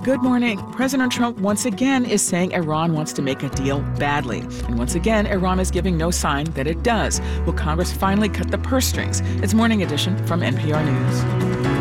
Good morning. President Trump once again is saying Iran wants to make a deal badly. And once again, Iran is giving no sign that it does. Will Congress finally cut the purse strings? It's Morning Edition from NPR News.